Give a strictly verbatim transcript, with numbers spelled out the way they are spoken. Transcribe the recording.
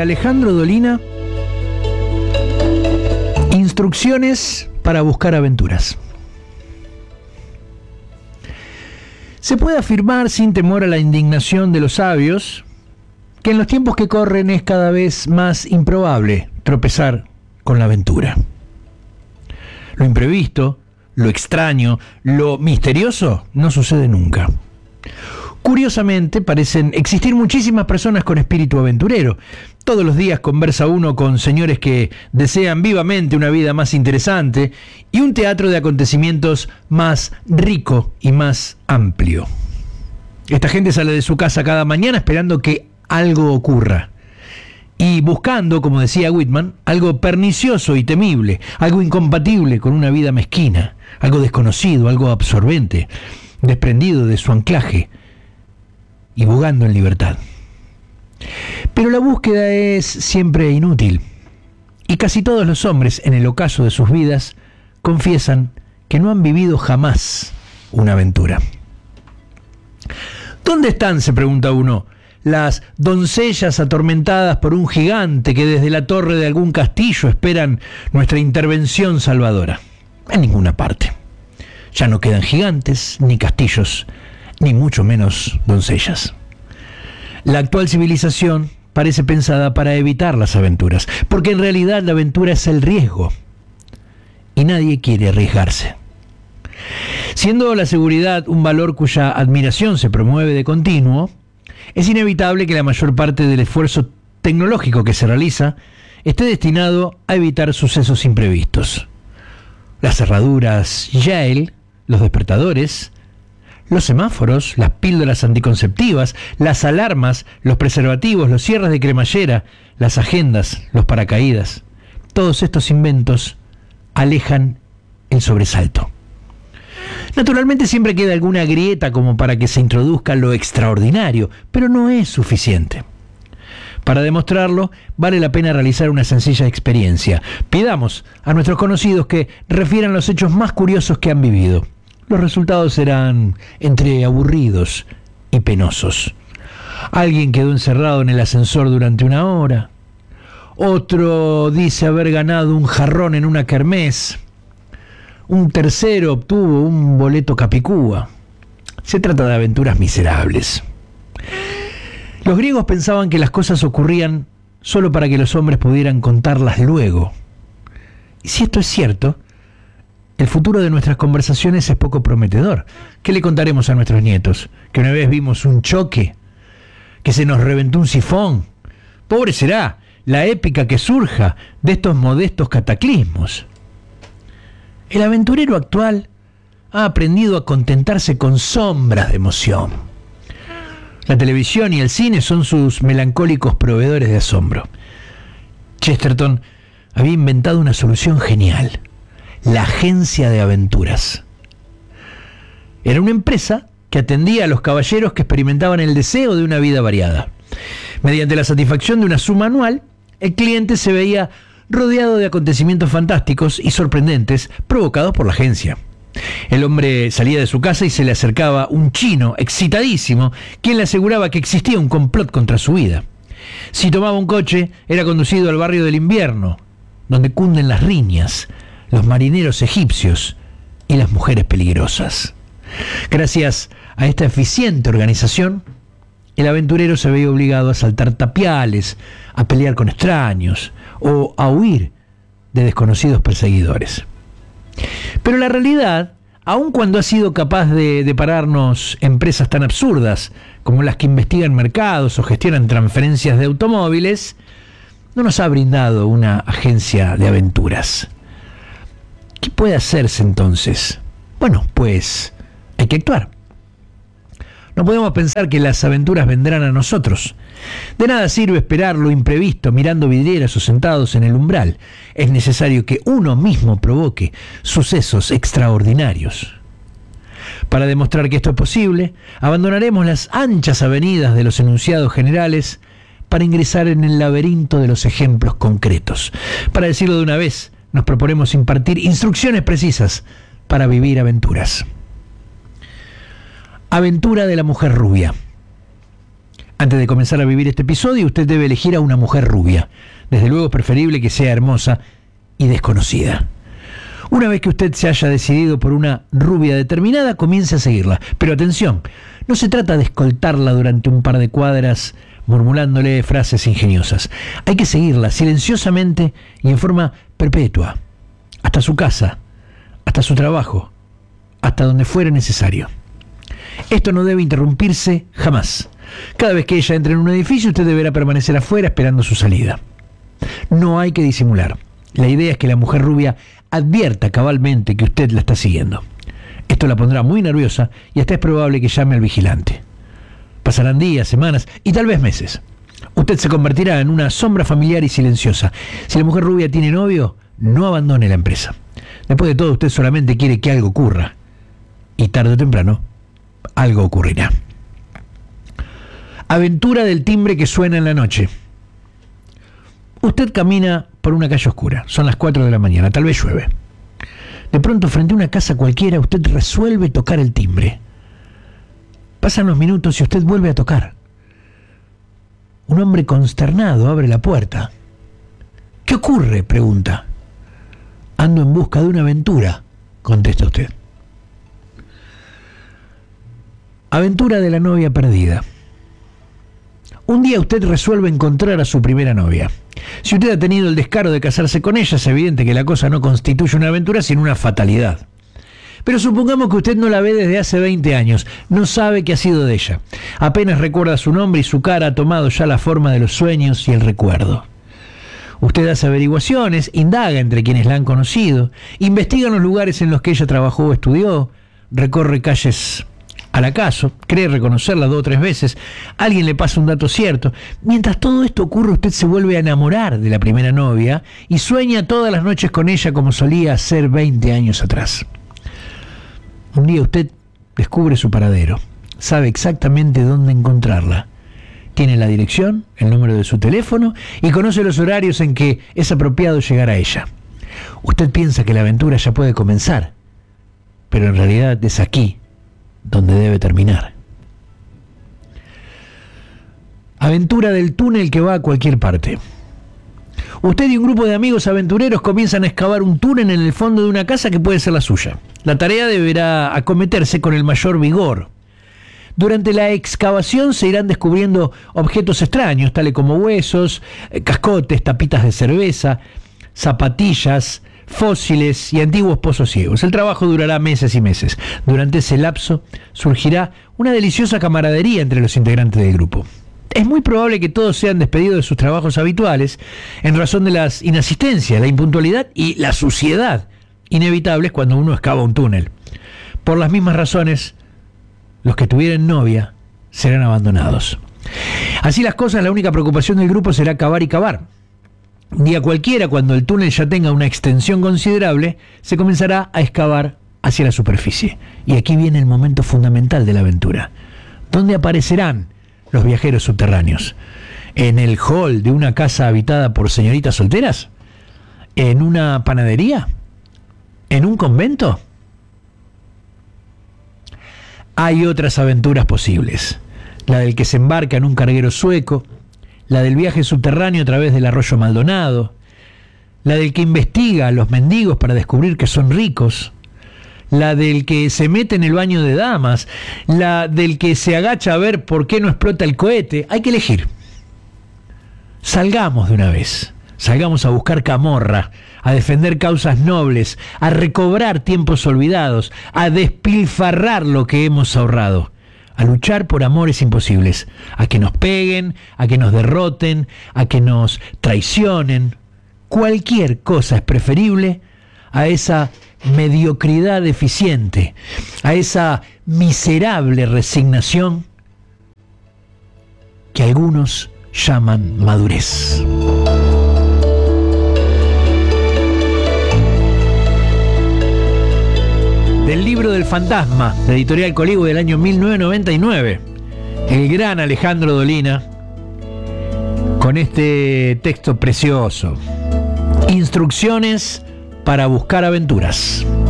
Alejandro Dolina, Instrucciones para buscar aventuras. Se puede afirmar sin temor a la indignación de los sabios que en los tiempos que corren es cada vez más improbable tropezar con la aventura. Lo imprevisto, lo extraño, lo misterioso no sucede nunca. Curiosamente, parecen existir muchísimas personas con espíritu aventurero. Todos los días conversa uno con señores que desean vivamente una vida más interesante y un teatro de acontecimientos más rico y más amplio. Esta gente sale de su casa cada mañana esperando que algo ocurra y buscando, como decía Whitman, algo pernicioso y temible, algo incompatible con una vida mezquina, algo desconocido, algo absorbente, desprendido de su anclaje y bogando en libertad. Pero la búsqueda es siempre inútil, y casi todos los hombres, en el ocaso de sus vidas, confiesan que no han vivido jamás una aventura. ¿Dónde están, se pregunta uno, las doncellas atormentadas por un gigante que desde la torre de algún castillo esperan nuestra intervención salvadora? En ninguna parte. Ya no quedan gigantes, ni castillos, ni mucho menos doncellas. La actual civilización parece pensada para evitar las aventuras, porque en realidad la aventura es el riesgo, y nadie quiere arriesgarse. Siendo la seguridad un valor cuya admiración se promueve de continuo, es inevitable que la mayor parte del esfuerzo tecnológico que se realiza esté destinado a evitar sucesos imprevistos. Las cerraduras Yale, los despertadores, los semáforos, las píldoras anticonceptivas, las alarmas, los preservativos, los cierres de cremallera, las agendas, los paracaídas. Todos estos inventos alejan el sobresalto. Naturalmente siempre queda alguna grieta como para que se introduzca lo extraordinario, pero no es suficiente. Para demostrarlo, vale la pena realizar una sencilla experiencia. Pidamos a nuestros conocidos que refieran los hechos más curiosos que han vivido. Los resultados serán entre aburridos y penosos. Alguien quedó encerrado en el ascensor durante una hora. Otro dice haber ganado un jarrón en una kermés. Un tercero obtuvo un boleto capicúa. Se trata de aventuras miserables. Los griegos pensaban que las cosas ocurrían solo para que los hombres pudieran contarlas luego. Y si esto es cierto, el futuro de nuestras conversaciones es poco prometedor. ¿Qué le contaremos a nuestros nietos? ¿Que una vez vimos un choque? ¿Que se nos reventó un sifón? Pobre será la épica que surja de estos modestos cataclismos. El aventurero actual ha aprendido a contentarse con sombras de emoción. La televisión y el cine son sus melancólicos proveedores de asombro. Chesterton había inventado una solución genial: la agencia de aventuras. Era una empresa que atendía a los caballeros que experimentaban el deseo de una vida variada. Mediante la satisfacción de una suma anual, el cliente se veía rodeado de acontecimientos fantásticos y sorprendentes provocados por la agencia. El hombre salía de su casa y se le acercaba un chino excitadísimo, quien le aseguraba que existía un complot contra su vida. Si tomaba un coche, era conducido al barrio del invierno, donde cunden las riñas, los marineros egipcios y las mujeres peligrosas. Gracias a esta eficiente organización, el aventurero se veía obligado a saltar tapiales, a pelear con extraños o a huir de desconocidos perseguidores. Pero la realidad, aun cuando ha sido capaz de depararnos empresas tan absurdas como las que investigan mercados o gestionan transferencias de automóviles, no nos ha brindado una agencia de aventuras. ¿Qué puede hacerse entonces? Bueno, pues hay que actuar. No podemos pensar que las aventuras vendrán a nosotros. De nada sirve esperar lo imprevisto mirando vidrieras o sentados en el umbral. Es necesario que uno mismo provoque sucesos extraordinarios. Para demostrar que esto es posible, abandonaremos las anchas avenidas de los enunciados generales para ingresar en el laberinto de los ejemplos concretos. Para decirlo de una vez, nos proponemos impartir instrucciones precisas para vivir aventuras. Aventura de la mujer rubia. Antes de comenzar a vivir este episodio, usted debe elegir a una mujer rubia. Desde luego es preferible que sea hermosa y desconocida. Una vez que usted se haya decidido por una rubia determinada, comience a seguirla. Pero atención, no se trata de escoltarla durante un par de cuadras murmurándole frases ingeniosas. Hay que seguirla silenciosamente y en forma perpetua, hasta su casa, hasta su trabajo, hasta donde fuere necesario. Esto no debe interrumpirse jamás. Cada vez que ella entre en un edificio, usted deberá permanecer afuera esperando su salida. No hay que disimular. La idea es que la mujer rubia advierta cabalmente que usted la está siguiendo. Esto la pondrá muy nerviosa y hasta es probable que llame al vigilante. Pasarán días, semanas y tal vez meses. Usted se convertirá en una sombra familiar y silenciosa. Si la mujer rubia tiene novio, no abandone la empresa. Después de todo, usted solamente quiere que algo ocurra. Y tarde o temprano, algo ocurrirá. Aventura del timbre que suena en la noche. Usted camina por una calle oscura. Son las cuatro de la mañana, tal vez llueve. De pronto, frente a una casa cualquiera, usted resuelve tocar el timbre. Pasan los minutos y usted vuelve a tocar. Un hombre consternado abre la puerta. ¿Qué ocurre?, pregunta. Ando en busca de una aventura, contesta usted. Aventura de la novia perdida. Un día usted resuelve encontrar a su primera novia. Si usted ha tenido el descaro de casarse con ella, es evidente que la cosa no constituye una aventura sino una fatalidad. Pero supongamos que usted no la ve desde hace veinte años, no sabe qué ha sido de ella. Apenas recuerda su nombre y su cara ha tomado ya la forma de los sueños y el recuerdo. Usted hace averiguaciones, indaga entre quienes la han conocido, investiga en los lugares en los que ella trabajó o estudió, recorre calles al acaso, cree reconocerla dos o tres veces, alguien le pasa un dato cierto. Mientras todo esto ocurre, usted se vuelve a enamorar de la primera novia y sueña todas las noches con ella como solía hacer veinte años atrás. Un día usted descubre su paradero, sabe exactamente dónde encontrarla. Tiene la dirección, el número de su teléfono y conoce los horarios en que es apropiado llegar a ella. Usted piensa que la aventura ya puede comenzar, pero en realidad es aquí donde debe terminar. Aventura del túnel que va a cualquier parte. Usted y un grupo de amigos aventureros comienzan a excavar un túnel en el fondo de una casa que puede ser la suya. La tarea deberá acometerse con el mayor vigor. Durante la excavación se irán descubriendo objetos extraños, tales como huesos, cascotes, tapitas de cerveza, zapatillas, fósiles y antiguos pozos ciegos. El trabajo durará meses y meses. Durante ese lapso surgirá una deliciosa camaradería entre los integrantes del grupo. Es muy probable que todos sean despedidos de sus trabajos habituales en razón de las inasistencias, la impuntualidad y la suciedad inevitables cuando uno excava un túnel. Por las mismas razones, los que tuvieran novia serán abandonados. Así las cosas, la única preocupación del grupo será cavar y cavar. Un día cualquiera, cuando el túnel ya tenga una extensión considerable, se comenzará a excavar hacia la superficie. Y aquí viene el momento fundamental de la aventura. ¿Dónde aparecerán los viajeros subterráneos? ¿En el hall de una casa habitada por señoritas solteras? ¿En una panadería? ¿En un convento? Hay otras aventuras posibles. La del que se embarca en un carguero sueco, la del viaje subterráneo a través del arroyo Maldonado, la del que investiga a los mendigos para descubrir que son ricos, la del que se mete en el baño de damas, la del que se agacha a ver por qué no explota el cohete. Hay que elegir. Salgamos de una vez. Salgamos a buscar camorra, a defender causas nobles, a recobrar tiempos olvidados, a despilfarrar lo que hemos ahorrado, a luchar por amores imposibles, a que nos peguen, a que nos derroten, a que nos traicionen. Cualquier cosa es preferible a esa mediocridad deficiente, a esa miserable resignación que algunos llaman madurez. Del libro del fantasma, de Editorial Colibu del año mil novecientos noventa y nueve, el gran Alejandro Dolina, con este texto precioso: Instrucciones para buscar aventuras.